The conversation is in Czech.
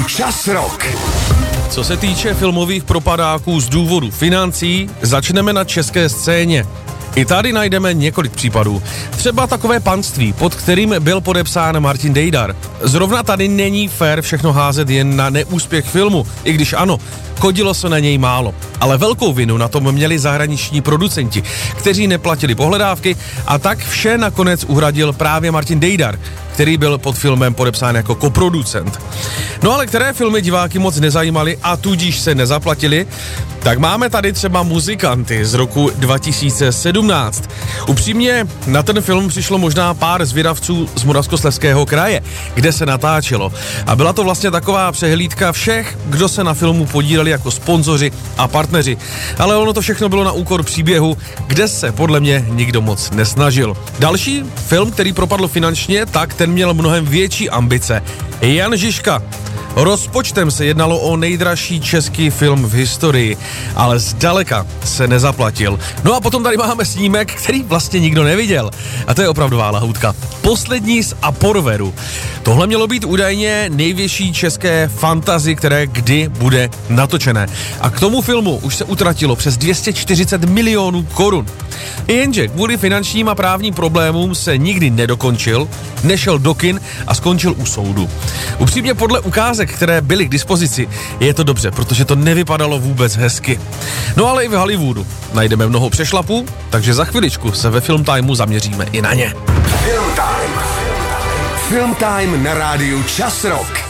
Čas Rock. Co se týče filmových propadáků z důvodu financí, začneme na české scéně. I tady najdeme několik případů. Třeba takové panství, pod kterým byl podepsán Martin Dejdar. Zrovna tady není fér všechno házet jen na neúspěch filmu, i když ano, chodilo se na něj málo. Ale velkou vinu na tom měli zahraniční producenti, kteří neplatili pohledávky a tak vše nakonec uhradil právě Martin Dejdar, který byl pod filmem podepsán jako koproducent. No ale které filmy diváky moc nezajímaly a tudíž se nezaplatili, tak máme tady třeba Muzikanty z roku 2017. Upřímně na ten film přišlo možná pár zvědavců z Moravskoslezského kraje, kde se natáčelo. A byla to vlastně taková přehlídka všech, kdo se na filmu podíleli jako sponzoři a partneři. Ale ono to všechno bylo na úkor příběhu, kde se podle mě nikdo moc nesnažil. Další film, který propadl finančně, tak ten měl mnohem větší ambice. Jan Žižka. Rozpočtem se jednalo o nejdražší český film v historii, ale zdaleka se nezaplatil. No a potom tady máme snímek, který vlastně nikdo neviděl. A to je opravdová lahůdka. Poslední z Aporveru. Tohle mělo být údajně největší české fantasy, které kdy bude natočené. A k tomu filmu už se utratilo přes 240 milionů korun. Jenže kvůli finančním a právním problémům se nikdy nedokončil, nešel do kin a skončil u soudu. Upřímně podle ukázek, které byly k dispozici, je to dobře, protože to nevypadalo vůbec hezky. No ale i v Hollywoodu najdeme mnoho přešlapů, takže za chviličku se ve Film Timeu zaměříme i na ně. Film Time na rádiu Čas Rock.